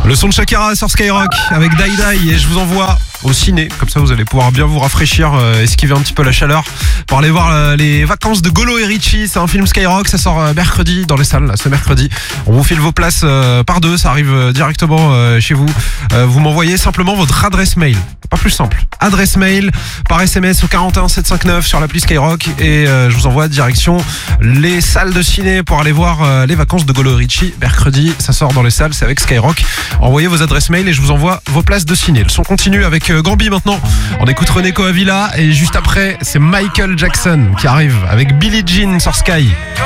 Le son de Shakira sur Skyrock avec Dai Dai et je vous envoie au ciné, comme ça vous allez pouvoir bien vous rafraîchir, esquiver un petit peu la chaleur pour aller voir les vacances de Golo et Richie. C'est un film Skyrock, ça sort mercredi dans les salles, là, ce mercredi. On vous file vos places par deux, ça arrive directement chez vous. Vous m'envoyez simplement votre adresse mail, pas plus simple. Adresse mail par SMS au 41 759 sur l'appli Skyrock et je vous envoie direction les salles de ciné pour aller voir les vacances de Golo et Richie. Mercredi, ça sort dans les salles, c'est avec Skyrock. Envoyez vos adresses mail et je vous envoie vos places de ciné. Le son continue avec Gambi maintenant. On écoute René Coavilla et juste après, c'est Michael Jackson qui arrive avec Billie Jean sur Sky.